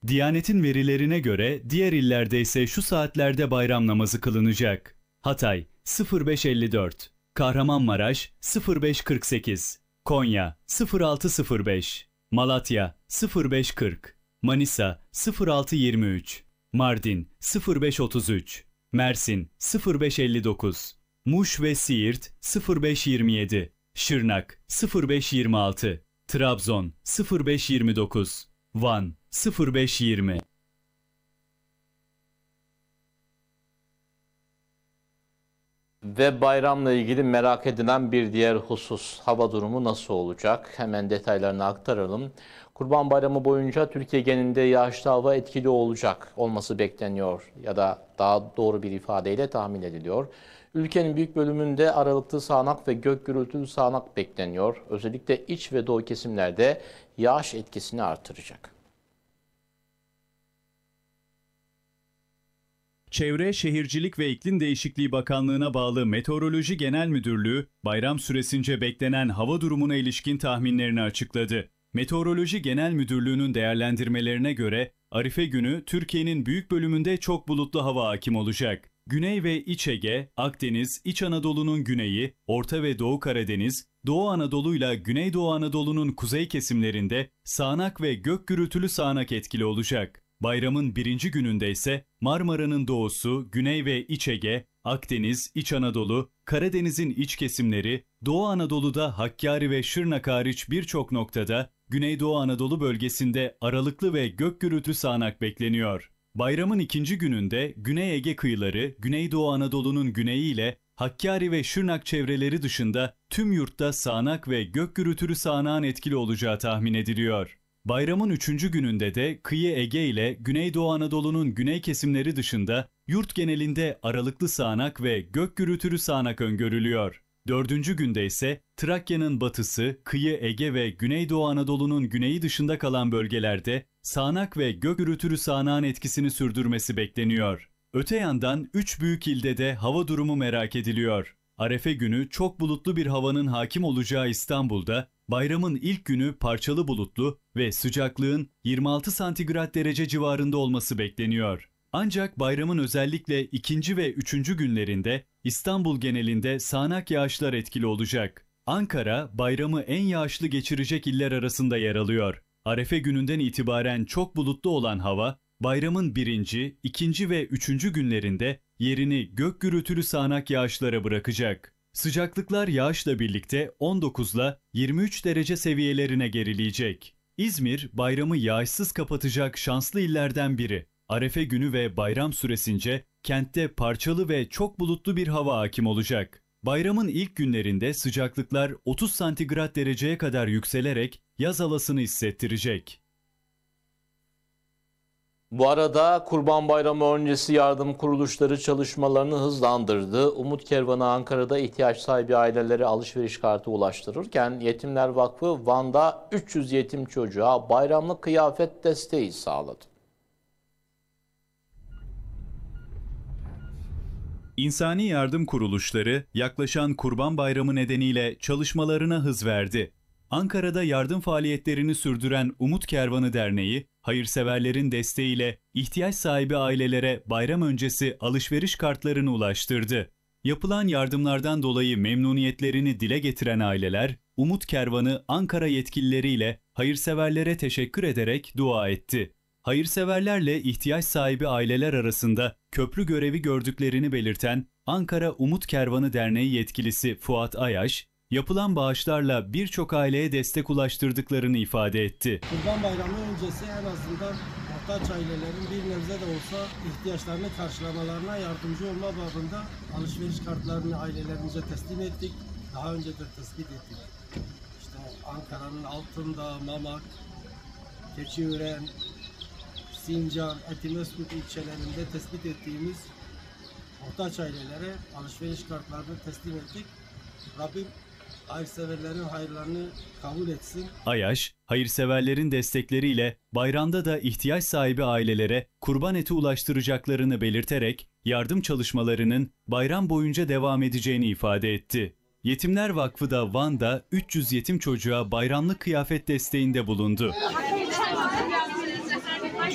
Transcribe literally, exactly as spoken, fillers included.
Diyanet'in verilerine göre diğer illerde ise şu saatlerde bayram namazı kılınacak. Hatay sıfır beş elli dört, Kahramanmaraş sıfır beş kırk sekiz, Konya sıfır altı sıfır beş, Malatya sıfır beş kırk, Manisa sıfır altı yirmi üç, Mardin sıfır beş otuz üç, Mersin sıfır beş elli dokuz, Muş ve Siirt sıfır beş yirmi yedi, Şırnak sıfır beş yirmi altı, Trabzon sıfır beş yirmi dokuz, Van sıfır beş yirmi. Ve bayramla ilgili merak edilen bir diğer husus, hava durumu nasıl olacak? Hemen detaylarını aktaralım. Kurban Bayramı boyunca Türkiye genelinde yağışlı hava etkili olacak olması bekleniyor ya da daha doğru bir ifadeyle tahmin ediliyor. Ülkenin büyük bölümünde aralıklı sağanak ve gök gürültülü sağanak bekleniyor. Özellikle iç ve doğu kesimlerde yağış etkisini artıracak. Çevre, Şehircilik ve İklim Değişikliği Bakanlığı'na bağlı Meteoroloji Genel Müdürlüğü, bayram süresince beklenen hava durumuna ilişkin tahminlerini açıkladı. Meteoroloji Genel Müdürlüğü'nün değerlendirmelerine göre Arife günü Türkiye'nin büyük bölümünde çok bulutlu hava hakim olacak. Güney ve İç Ege, Akdeniz, İç Anadolu'nun güneyi, Orta ve Doğu Karadeniz, Doğu Anadolu ile Güneydoğu Anadolu'nun kuzey kesimlerinde sağanak ve gök gürültülü sağanak etkili olacak. Bayramın birinci gününde ise Marmara'nın doğusu, Güney ve İç Ege, Akdeniz, İç Anadolu, Karadeniz'in iç kesimleri, Doğu Anadolu'da Hakkari ve Şırnak hariç birçok noktada, Güneydoğu Anadolu bölgesinde aralıklı ve gök gürültülü sağanak bekleniyor. Bayramın ikinci gününde Güney Ege kıyıları, Güneydoğu Anadolu'nun güneyi ile Hakkari ve Şırnak çevreleri dışında tüm yurtta sağanak ve gök gürültülü sağanağın etkili olacağı tahmin ediliyor. Bayramın üçüncü gününde de kıyı Ege ile Güneydoğu Anadolu'nun güney kesimleri dışında yurt genelinde aralıklı sağanak ve gök gürültülü sağanak öngörülüyor. Dördüncü günde ise Trakya'nın batısı, kıyı Ege ve Güneydoğu Anadolu'nun güneyi dışında kalan bölgelerde sağanak ve gök gürültülü sağanağın etkisini sürdürmesi bekleniyor. Öte yandan üç büyük ilde de hava durumu merak ediliyor. Arefe günü çok bulutlu bir havanın hakim olacağı İstanbul'da, bayramın ilk günü parçalı bulutlu ve sıcaklığın yirmi altı santigrat derece civarında olması bekleniyor. Ancak bayramın özellikle ikinci ve üçüncü günlerinde İstanbul genelinde sağanak yağışlar etkili olacak. Ankara, bayramı en yağışlı geçirecek iller arasında yer alıyor. Arefe gününden itibaren çok bulutlu olan hava, bayramın birinci, ikinci ve üçüncü günlerinde yerini gök gürültülü sağanak yağışlara bırakacak. Sıcaklıklar yağışla birlikte on dokuz ile yirmi üç derece seviyelerine gerileyecek. İzmir, bayramı yağışsız kapatacak şanslı illerden biri. Arefe günü ve bayram süresince kentte parçalı ve çok bulutlu bir hava hakim olacak. Bayramın ilk günlerinde sıcaklıklar otuz santigrat dereceye kadar yükselerek yaz havasını hissettirecek. Bu arada Kurban Bayramı öncesi yardım kuruluşları çalışmalarını hızlandırdı. Umut Kervanı Ankara'da ihtiyaç sahibi ailelere alışveriş kartı ulaştırırken Yetimler Vakfı Van'da üç yüz yetim çocuğa bayramlık kıyafet desteği sağladı. İnsani yardım kuruluşları yaklaşan Kurban Bayramı nedeniyle çalışmalarına hız verdi. Ankara'da yardım faaliyetlerini sürdüren Umut Kervanı Derneği, hayırseverlerin desteğiyle ihtiyaç sahibi ailelere bayram öncesi alışveriş kartlarını ulaştırdı. Yapılan yardımlardan dolayı memnuniyetlerini dile getiren aileler, Umut Kervanı Ankara yetkilileriyle hayırseverlere teşekkür ederek dua etti. Hayırseverlerle ihtiyaç sahibi aileler arasında köprü görevi gördüklerini belirten Ankara Umut Kervanı Derneği yetkilisi Fuat Ayaş, yapılan bağışlarla birçok aileye destek ulaştırdıklarını ifade etti. Kurban Bayramı öncesi en azından muhtaç ailelerin bir nebze de olsa ihtiyaçlarını karşılamalarına yardımcı olma babında alışveriş kartlarını ailelerimize teslim ettik. Daha önce de tespit ettik. İşte Ankara'nın Altındağ, Mamak, Keçiören, Sincan, Etimeskut ilçelerinde tespit ettiğimiz muhtaç ailelere alışveriş kartlarını teslim ettik. Rabbim hayırseverlerin hayırlarını kabul etsin. Ayaş, hayırseverlerin destekleriyle bayramda da ihtiyaç sahibi ailelere kurban eti ulaştıracaklarını belirterek yardım çalışmalarının bayram boyunca devam edeceğini ifade etti. Yetimler Vakfı da Van'da üç yüz yetim çocuğa bayramlık kıyafet desteğinde bulundu.